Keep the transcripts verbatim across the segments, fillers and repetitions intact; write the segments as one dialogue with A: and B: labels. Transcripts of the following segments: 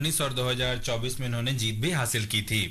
A: उन्नीस और दो हज़ार चौबीस में इन्होंने जीत भी हासिल की थी।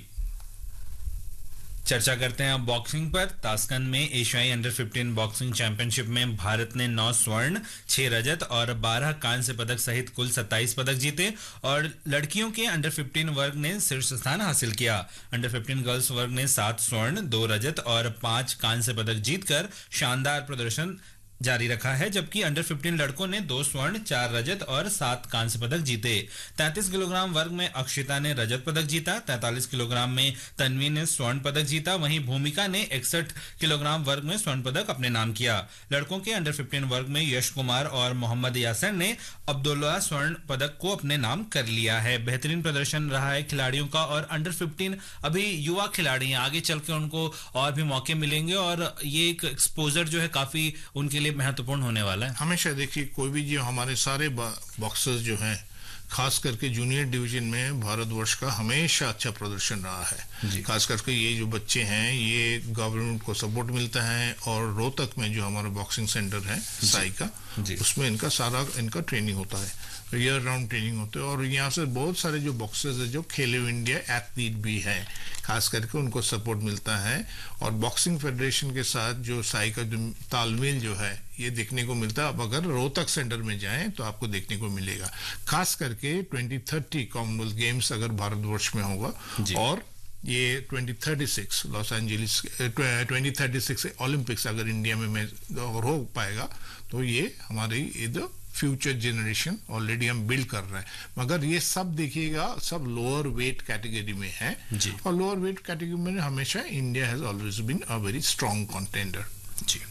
A: चर्चा करते हैं अब बॉक्सिंग पर। ताशकंद में एशियाई अंडर पंद्रह बॉक्सिंग चैंपियनशिप में भारत ने नौ स्वर्ण, छह रजत और बारह कांस्य पदक सहित कुल सत्ताईस पदक जीते और लड़कियों के अंडर पंद्रह वर्ग ने शीर्ष स्थान हासिल किया। अंडर पंद्रह गर्ल्स वर्ग ने सात स्वर्ण, दो रजत और पांच कांस्य पदक जीतकर शानदार प्रदर्शन जारी रखा है, जबकि अंडर पंद्रह लड़कों ने दो स्वर्ण, चार रजत और सात कांस्य पदक जीते। तैंतीस किलोग्राम वर्ग में अक्षिता ने रजत पदक जीता, तैंतालीस किलोग्राम में तन्वी ने स्वर्ण पदक जीता, वहीं भूमिका ने इकसठ किलोग्राम वर्ग में स्वर्ण पदक अपने नाम किया। लड़कों के अंडर पंद्रह वर्ग में यश कुमार और मोहम्मद यासर ने अब्दुल्ला स्वर्ण पदक को अपने नाम कर लिया है। बेहतरीन प्रदर्शन रहा है खिलाड़ियों का और अंडर पंद्रह अभी युवा खिलाड़ी हैं, आगे चल के उनको और भी मौके मिलेंगे और ये एक एक्सपोजर जो है काफी उनके लिए महत्वपूर्ण होने वाला है।
B: हमेशा देखिए कोई भी जो हमारे सारे बॉक्सर्स जो हैं, खास करके जूनियर डिवीजन में भारतवर्ष का हमेशा अच्छा प्रदर्शन रहा है। खास करके ये जो बच्चे हैं ये गवर्नमेंट को सपोर्ट मिलता है और रोहतक में जो हमारा बॉक्सिंग सेंटर है साई का, उसमें इनका सारा इनका ट्रेनिंग होता है, ईयर राउंड ट्रेनिंग होते हैं और यहाँ से बहुत सारे जो बॉक्सर्स है जो खेलो इंडिया एथलीट भी हैं, खास करके उनको सपोर्ट मिलता है। और बॉक्सिंग फेडरेशन के साथ जो साई का जो तालमेल जो है ये देखने को मिलता है। अब अगर रोहतक सेंटर में जाएं तो आपको देखने को मिलेगा, खास करके ट्वेंटी थर्टी कॉमनवेल्थ गेम्स अगर भारतवर्ष में होगा और ये twenty thirty six Los Angeles twenty thirty six Olympics अगर इंडिया में में अगर हो पाएगा तो ये हमारी इधर फ्यूचर जनरेशन ऑलरेडी हम बिल्ड कर रहे हैं। मगर ये सब देखिएगा सब लोअर वेट कैटेगरी में है और लोअर वेट कैटेगरी में हमेशा India has always been a very strong contender. जी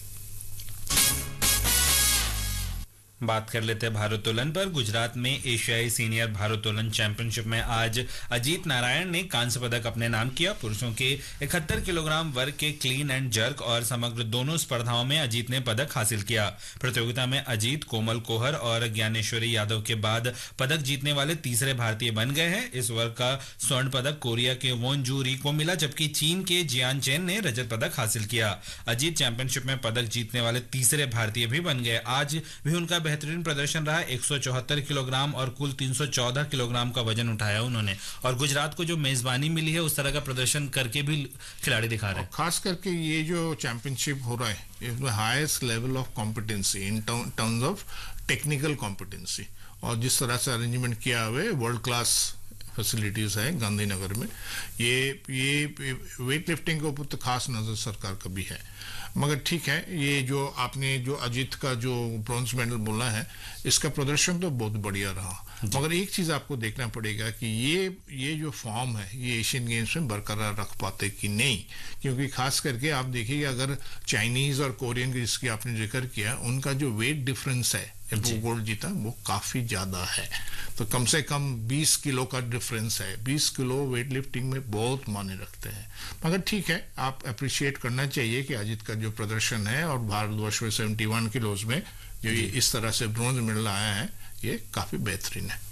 A: बात कर लेते हैं भारोत्तोलन पर। गुजरात में एशियाई सीनियर भारोत्तोलन चैंपियनशिप में आज अजीत नारायण ने कांस्य पदक अपने नाम किया। पुरुषों के इकहत्तर किलोग्राम वर्ग के क्लीन एंड जर्क और समग्र दोनों स्पर्धाओं में अजीत ने पदक हासिल किया। प्रतियोगिता में अजीत कोमल कोहर और ज्ञानेश्वरी यादव के बाद पदक जीतने वाले तीसरे भारतीय बन गए हैं। इस वर्ग का स्वर्ण पदक कोरिया के वोन जू री को मिला, जबकि चीन के जियान चेन ने रजत पदक हासिल किया। अजीत चैंपियनशिप में पदक जीतने वाले तीसरे भारतीय भी बन गए। आज भी उनका बेहतरीन प्रदर्शन रहा। एक सौ चौहत्तर किलोग्राम और कुल तीन सौ चौदह किलोग्राम का वजन उठाया उन्होंने और गुजरात को जो मेजबानी मिली है उस तरह का प्रदर्शन करके भी खिलाड़ी दिखा रहे हैं।
B: खास करके ये जो चैंपियनशिप हो रहा है इसमें highest level of competency in terms of technical competency और जिस तरह से अरेंजमेंट किया हुआ है वर्ल्ड क्लास फैसिलिटीज है गांधीनगर में। ये ये वेट लिफ्टिंग के ऊपर तो खास नजर सरकार का भी है। मगर ठीक है, ये जो आपने जो अजीत का जो ब्रॉन्ज मेडल बोला है इसका प्रदर्शन तो बहुत बढ़िया रहा। मगर एक चीज आपको देखना पड़ेगा कि ये ये जो फॉर्म है ये एशियन गेम्स में बरकरार रख पाते कि नहीं, क्योंकि खास करके आप देखिए अगर चाइनीज और कोरियन की जिसकी आपने जिक्र किया उनका जो वेट डिफरेंस है जब वो गोल्ड जीता वो काफी ज्यादा है। तो कम से कम बीस किलो का डिफरेंस है। बीस किलो वेट लिफ्टिंग में बहुत मायने रखते हैं। मगर ठीक है, आप अप्रिशिएट करना चाहिए कि अजीत का जो प्रदर्शन है और भारतवर्ष में इकहत्तर किलोज में जो ये इस तरह से ब्रॉन्ज मेडल आया है ये काफी बेहतरीन है।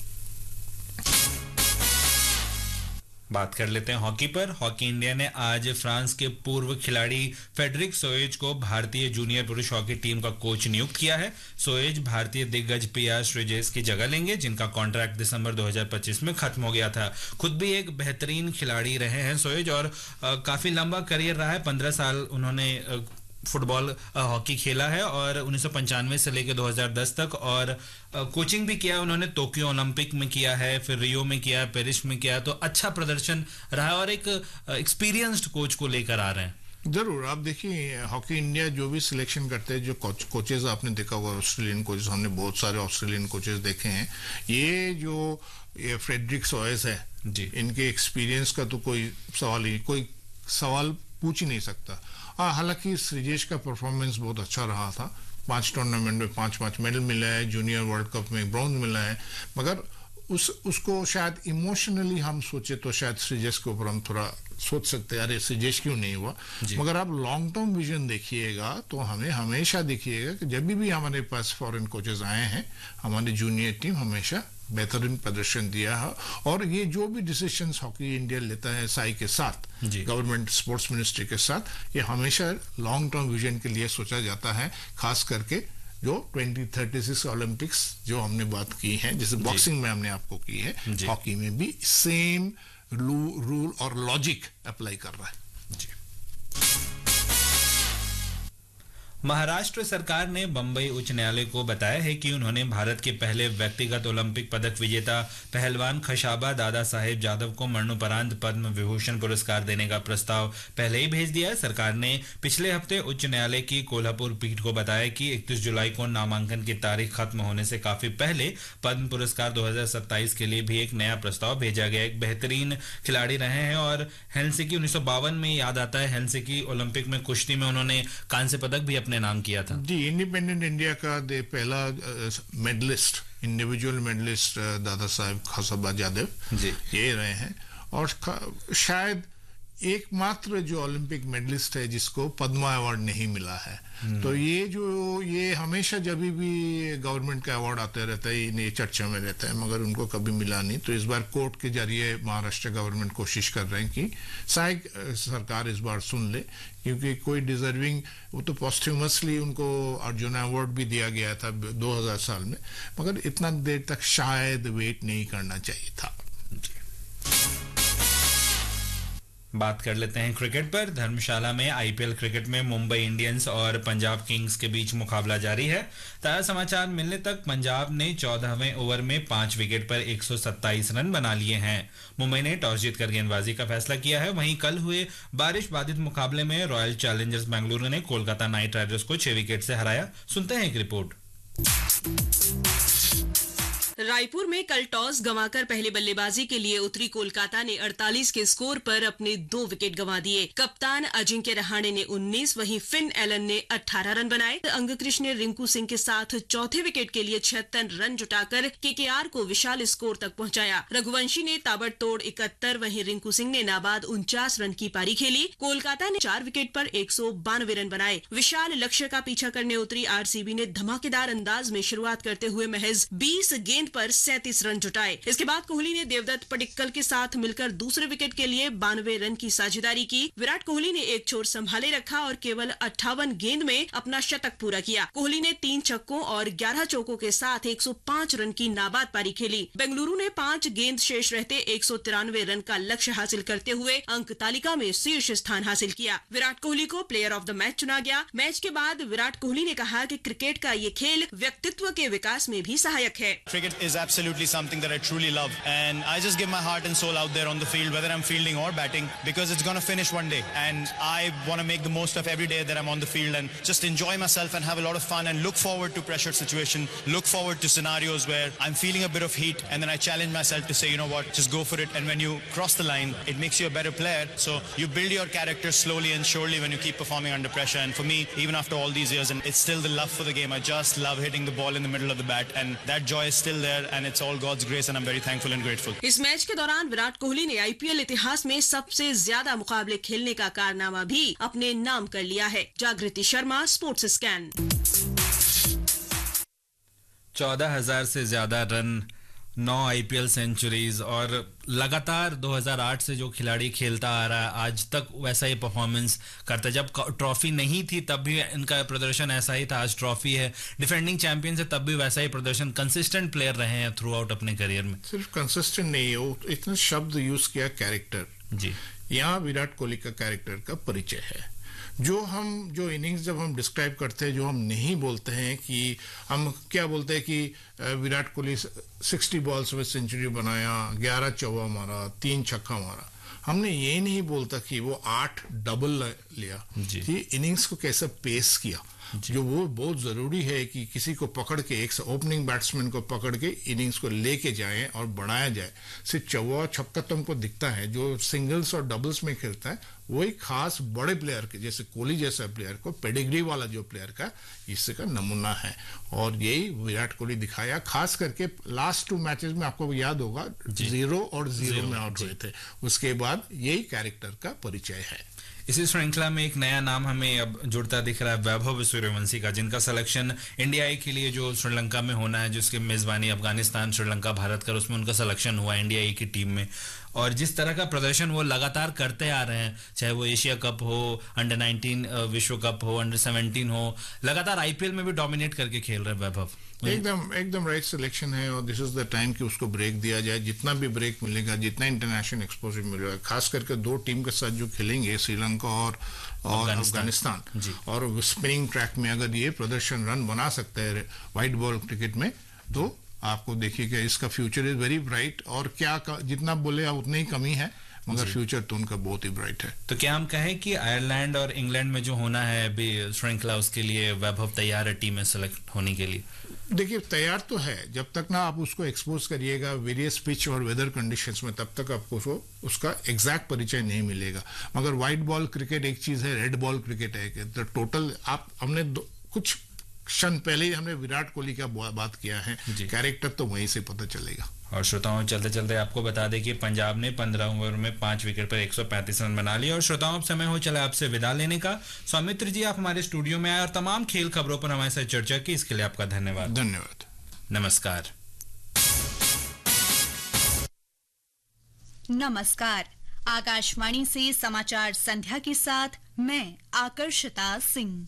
A: बात कर लेते हैं हॉकी पर। हॉकी इंडिया ने आज फ्रांस के पूर्व खिलाड़ी फेडरिक सोएज को भारतीय जूनियर पुरुष हॉकी टीम का कोच नियुक्त किया है। सोएज भारतीय दिग्गज पीआर श्रीजेश की जगह लेंगे, जिनका कॉन्ट्रैक्ट दिसंबर दो हज़ार पच्चीस में खत्म हो गया था। खुद भी एक बेहतरीन खिलाड़ी रहे हैं सोएज और आ, काफी लंबा करियर रहा है। पंद्रह साल उन्होंने आ, फुटबॉल हॉकी खेला है और उन्नीस सौ पंचानवे से लेकर दो हज़ार दस तक और कोचिंग भी किया उन्होंने। टोक्यो ओलंपिक में किया है, फिर रियो में किया, पेरिस में किया, तो अच्छा प्रदर्शन रहा और एक एक्सपीरियंस्ड कोच को लेकर आ रहे हैं।
B: जरूर आप देखिए हॉकी इंडिया जो भी सिलेक्शन करते हैं, जो कोच, कोचेज आपने देखा होगा ऑस्ट्रेलियन कोचेज, हमने बहुत सारे ऑस्ट्रेलियन कोचेज देखे हैं। ये जो ये फ्रेडरिक सोएज है जी, इनके एक्सपीरियंस का तो कोई सवाल ही कोई सवाल पूछ ही नहीं सकता। हालांकि श्रीजेश का परफॉर्मेंस बहुत अच्छा रहा था। पांच टूर्नामेंट में पांच पांच मेडल मिला है, जूनियर वर्ल्ड कप में ब्रॉन्ज मिला है। मगर उस उसको शायद इमोशनली हम सोचे तो शायद श्रीजेश के ऊपर हम थोड़ा सोच सकते हैं अरे श्रीजेश क्यों नहीं हुआ। मगर आप लॉन्ग टर्म विजन देखिएगा तो हमें हमेशा देखिएगा कि जब भी हमारे पास फॉरेन कोचेज आए हैं हमारी जूनियर टीम हमेशा बेहतरीन प्रदर्शन दिया है। और ये जो भी डिसीजंस हॉकी इंडिया लेता है साई के साथ, गवर्नमेंट स्पोर्ट्स मिनिस्ट्री के साथ, ये हमेशा लॉन्ग टर्म विजन के लिए सोचा जाता है। खास करके जो ट्वेंटी थर्टी सिक्स ओलंपिक्स जो हमने बात की है, जैसे बॉक्सिंग में हमने आपको की है, हॉकी में भी सेम रूल और लॉजिक अप्लाई कर रहा है जी।
A: महाराष्ट्र सरकार ने बंबई उच्च न्यायालय को बताया है कि उन्होंने भारत के पहले व्यक्तिगत ओलंपिक पदक विजेता पहलवान खशाबा दादा साहेब जादव को मरणोपरांत पद्म विभूषण पुरस्कार देने का प्रस्ताव पहले ही भेज दिया है। सरकार ने पिछले हफ्ते उच्च न्यायालय की कोल्हापुर पीठ को बताया कि इकतीस जुलाई को नामांकन की तारीख खत्म होने से काफी पहले पद्म पुरस्कार दो हजार सत्ताईस के लिए भी एक नया प्रस्ताव भेजा गया। एक बेहतरीन खिलाड़ी रहे हैं और हेलसिंकी उन्नीस सौ बावन में याद आता है, हेलसिंकी ओलंपिक में कुश्ती में उन्होंने कांस्य पदक भी अपने नाम किया था
B: जी। इंडिपेंडेंट इंडिया का दे पहला medallist, individual medallist Dada Saheb खसाबा Jadav जी ये रहे हैं, और शायद एकमात्र जो ओलंपिक मेडलिस्ट है जिसको पद्मा अवार्ड नहीं मिला है। तो ये जो ये हमेशा जब भी गवर्नमेंट का अवार्ड आते रहता है ये चर्चा में रहता है, मगर उनको कभी मिला नहीं। तो इस बार कोर्ट के जरिए महाराष्ट्र गवर्नमेंट कोशिश कर रहे हैं कि शायद सरकार इस बार सुन ले, क्योंकि कोई डिजर्विंग, वो तो पोस्ट्यूमसली उनको अर्जुन अवार्ड भी दिया गया था दो हज़ार साल में, मगर इतना देर तक शायद वेट नहीं करना चाहिए था।
A: बात कर लेते हैं क्रिकेट पर। धर्मशाला में आईपीएल क्रिकेट में मुंबई इंडियंस और पंजाब किंग्स के बीच मुकाबला जारी है। ताजा समाचार मिलने तक पंजाब ने चौदहवें ओवर में पांच विकेट पर एक सौ सत्ताईस रन बना लिए हैं। मुंबई ने टॉस जीतकर गेंदबाजी का फैसला किया है। वहीं कल हुए बारिश बाधित मुकाबले में रॉयल चैलेंजर्स बेंगलुरु ने कोलकाता नाइट राइडर्स को छह विकेट से हराया। सुनते हैं एक रिपोर्ट।
C: रायपुर में कल टॉस गंवाकर पहले बल्लेबाजी के लिए उतरी कोलकाता ने अड़तालीस के स्कोर पर अपने दो विकेट गंवा दिए। कप्तान अजिंक्य रहाणे ने उन्नीस, वहीं फिन एलन ने अठारह रन बनाए। अंगकृष्ण ने रिंकू सिंह के साथ चौथे विकेट के लिए छिहत्तर रन जुटाकर केकेआर को विशाल स्कोर तक पहुंचाया। रघुवंशी ने ताबड़तोड़ इकहत्तर, वहीं रिंकू सिंह ने नाबाद उनचास रन की पारी खेली। कोलकाता ने चार विकेट पर एक सौ बानवे रन बनाए। विशाल लक्ष्य का पीछा करने उतरी आरसीबी ने धमाकेदार अंदाज में शुरुआत करते हुए महज बीस गेंद पर सैंतीस रन जुटाए। इसके बाद कोहली ने देवदत्त पडिक्कल के साथ मिलकर दूसरे विकेट के लिए बानवे रन की साझेदारी की। विराट कोहली ने एक छोर संभाले रखा और केवल अट्ठावन गेंद में अपना शतक पूरा किया। कोहली ने तीन छक्कों और ग्यारह चौकों के साथ एक सौ पाँच रन की नाबाद पारी खेली। बेंगलुरु ने पांच गेंद शेष रहते एक सौ तिरानवे रन का लक्ष्य हासिल करते हुए अंक तालिका में शीर्ष स्थान हासिल किया। विराट कोहली को प्लेयर ऑफ द मैच चुना गया। मैच के बाद विराट कोहली ने कहा कि क्रिकेट का ये खेल व्यक्तित्व के विकास में भी सहायक है।
D: Absolutely something that I truly love, and I just give my heart and soul out there on the field, whether I'm fielding or batting, because it's going to finish one day, and I want to make the most of every day that I'm on the field and just enjoy myself and have a lot of fun and look forward to pressure situation, look forward to scenarios where I'm feeling a bit of heat, and then I challenge myself to say, you know what, just go for it. And when you cross the line, it makes you a better player. So you build your character slowly and surely when you keep performing under pressure. And for me, even after all these years, and it's still the love for the game. I just love hitting the ball in the middle of the bat, and that joy is still there, and it's all God's grace, and I'm very thankful and grateful.
C: इस match के दौरान विराट कोहली ने IPL इतिहास में सबसे ज्यादा मुकाबले खेलने का कारनामा भी अपने नाम कर लिया है। जागृति शर्मा, स्पोर्ट्स स्कैन।
A: चौदह हजार से ज्यादा रन, नौ आईपीएल सेंचुरीज और लगातार दो हज़ार आठ से जो खिलाड़ी खेलता आ रहा है आज तक वैसा ही परफॉर्मेंस करता है। जब ट्रॉफी नहीं थी तब भी इनका प्रदर्शन ऐसा ही था, आज ट्रॉफी है, डिफेंडिंग चैंपियन है, तब भी वैसा ही प्रदर्शन। कंसिस्टेंट प्लेयर रहे हैं थ्रू आउट अपने करियर में।
B: सिर्फ कंसिस्टेंट नहीं है, वो इतना शब्द यूज किया कैरेक्टर जी। यहाँ विराट कोहली का कैरेक्टर का परिचय है। जो हम जो इनिंग्स जब हम डिस्क्राइब करते हैं, जो हम नहीं बोलते हैं कि हम क्या बोलते हैं कि विराट कोहली साठ बॉल्स में सेंचुरी बनाया, ग्यारह चौवा मारा, तीन छक्का मारा, हमने ये नहीं बोलता कि वो आठ डबल लिया जी। इनिंग्स को कैसे पेस किया, जो वो बहुत जरूरी है कि किसी को पकड़ के, एक ओपनिंग बैट्समैन को पकड़ के इनिंग्स को लेके जाए और बढ़ाया जाए। सिर्फ चौवा छक्का तुमको दिखता है, जो सिंगल्स और डबल्स में खेलता है वही खास बड़े प्लेयर के, जैसे कोहली जैसा प्लेयर को, पेडिग्री वाला जो प्लेयर का इसका नमूना है। और यही विराट कोहली दिखाया, खास करके लास्ट टू मैचेस में आपको याद होगा जीरो और जीरो में आउट हुए थे। उसके बाद यही कैरेक्टर का परिचय है।
A: इसी श्रृंखला में एक नया नाम हमें अब जुड़ता दिख रहा है, वैभव सूर्यवंशी का, जिनका सिलेक्शन इंडिया ए के लिए जो श्रीलंका में होना है, जिसकी मेजबानी अफगानिस्तान, श्रीलंका, भारत कर, उसमें उनका सिलेक्शन हुआ इंडिया ए की टीम में। और जिस तरह का प्रदर्शन वो लगातार करते आ रहे हैं, चाहे वो एशिया कप हो, अंडर नाइनटीन विश्व कप हो, अंडर सेवनटीन हो, लगातार आईपीएल में भी डोमिनेट करके खेल रहे हैं वैभव।
B: एकदम एकदम राइट सिलेक्शन है और दिस इज द टाइम कि उसको ब्रेक दिया जाए। जितना भी ब्रेक मिलेगा, जितना इंटरनेशनल एक्सपोजर मिलेगा, खास करके दो टीम के साथ जो खेलेंगे श्रीलंका और और अफगानिस्तान, और स्पिनिंग ट्रैक में अगर ये प्रदर्शन रन बना सकते हैं वाइट बॉल क्रिकेट में, तो आपको देखिएगा इसका फ्यूचर इज वेरी ब्राइट। और क्या जितना बोले आप उतनी ही कमी है, मगर फ्यूचर तो उनका बहुत ही ब्राइट है।
A: तो क्या हम कहें कि आयरलैंड और इंग्लैंड में जो होना है अभी श्रृंखला, उसके लिए वैभव तैयार है टीम में सेलेक्ट होने के लिए?
B: देखिए तैयार तो है, जब तक ना आप उसको एक्सपोज करिएगा वेरियस पिच और वेदर कंडीशंस में, तब तक आपको उसको उसका एग्जैक्ट परिचय नहीं मिलेगा। मगर व्हाइट बॉल क्रिकेट एक चीज है, रेड बॉल क्रिकेट है। तो टोटल आप हमने कुछ क्षण पहले ही हमने विराट कोहली का बात किया है, कैरेक्टर तो वहीं से पता चलेगा।
A: और श्रोताओं, चलते चलते आपको बता दें कि पंजाब ने पंद्रह ओवर में पांच विकेट पर एक सौ पैंतीस रन बना लिए। और श्रोताओं, अब समय हो चला आपसे विदा लेने का। सौमित्र जी, आप हमारे स्टूडियो में आए और तमाम खेल खबरों पर हमारे साथ चर्चा की, इसके लिए आपका धन्यवाद।
B: धन्यवाद,
A: नमस्कार।
E: नमस्कार। आकाशवाणी से समाचार संध्या के साथ मैं आकर्षिता सिंह।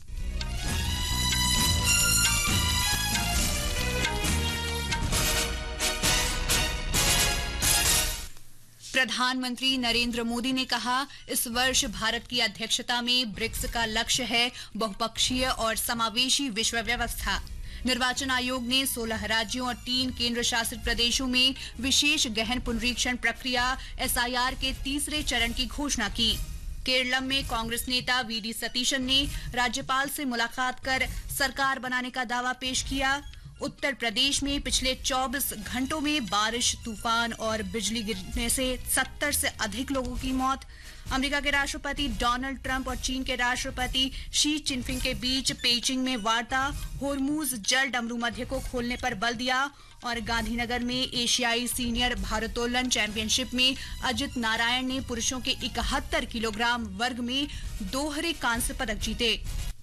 E: प्रधानमंत्री नरेंद्र मोदी ने कहा, इस वर्ष भारत की अध्यक्षता में ब्रिक्स का लक्ष्य है बहुपक्षीय और समावेशी विश्व व्यवस्था। निर्वाचन आयोग ने सोलह राज्यों और तीन केंद्र शासित प्रदेशों में विशेष गहन पुनरीक्षण प्रक्रिया एस आई आर के तीसरे चरण की घोषणा की। केरलम में कांग्रेस नेता वी डी सतीशन ने राज्यपाल से मुलाकात कर सरकार बनाने का दावा पेश किया। उत्तर प्रदेश में पिछले चौबीस घंटों में बारिश, तूफान और बिजली गिरने से सत्तर से अधिक लोगों की मौत। अमेरिका के राष्ट्रपति डोनाल्ड ट्रंप और चीन के राष्ट्रपति शी चिनफिंग के बीच पेइचिंग में वार्ता। होर्मुज जल डमरू मध्य को खोलने पर बल दिया। और गांधीनगर में एशियाई सीनियर भारोत्तोलन चैंपियनशिप में अजित नारायण ने पुरुषों के इकहत्तर किलोग्राम वर्ग में दोहरे कांस्य पदक जीते।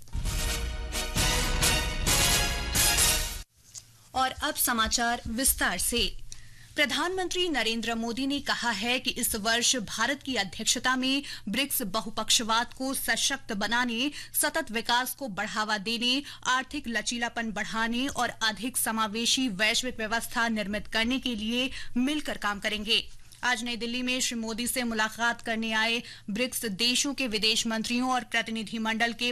E: और अब समाचार विस्तार से। प्रधानमंत्री नरेंद्र मोदी ने कहा है कि इस वर्ष भारत की अध्यक्षता में ब्रिक्स बहुपक्षवाद को सशक्त बनाने, सतत विकास को बढ़ावा देने, आर्थिक लचीलापन बढ़ाने और अधिक समावेशी वैश्विक व्यवस्था निर्मित करने के लिए मिलकर काम करेंगे। आज नई दिल्ली में श्री मोदी से मुलाकात करने आए ब्रिक्स देशों के विदेश मंत्रियों और प्रतिनिधिमंडल के